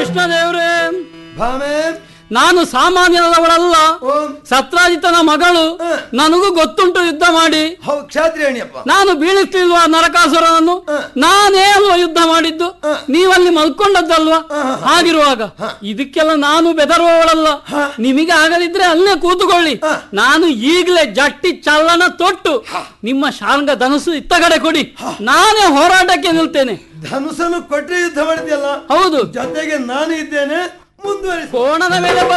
ಕೃಷ್ಣದೇವ್ರೇ, ಭಾಮೆ ನಾನು ಸಾಮಾನ್ಯದವಳಲ್ಲ, ಸತ್ರಾಜಿತನ ಮಗಳು. ನನಗೂ ಗೊತ್ತುಂಟು ಯುದ್ಧ ಮಾಡಿ. ಕ್ಷಾತ್ರಿಯಣಿಯಪ್ಪ, ನಾನು ಬೀಳಿಸ್ತಿಲ್ವಾ ನರಕಾಸುರನನ್ನು? ನಾನೇ ಅಲ್ವಾ ಯುದ್ಧ ಮಾಡಿದ್ದು? ನೀವಲ್ಲಿ ಮಲ್ಕೊಂಡದ್ದಲ್ವಾ? ಹಾಗಿರುವಾಗ ಇದಕ್ಕೆಲ್ಲ ನಾನು ಬೆದರುವವಳಲ್ಲ. ನಿಮಗೆ ಆಗದಿದ್ರೆ ಅಲ್ಲೇ ಕೂತುಕೊಳ್ಳಿ. ನಾನು ಈಗಲೇ ಜಟ್ಟಿ ಚಲ್ಲನ ತೊಟ್ಟು ನಿಮ್ಮ ಶಾರ್ಂಗ ಧನುಸು ಇತ್ತಗಡೆ ಕೊಡಿ, ನಾನೇ ಹೋರಾಟಕ್ಕೆ ನಿಲ್ತೇನೆ. ಧನುಸನ್ನು ಕೊಟ್ಟರೆ ಯುದ್ಧ ಮಾಡಿದ್ಯಲ್ಲ? ಹೌದು, ಜೊತೆಗೆ ನಾನು ಇದ್ದೇನೆ, ಮುಂದುವರಿಸಿ. ಕೋಣದ ಮೇಲೆ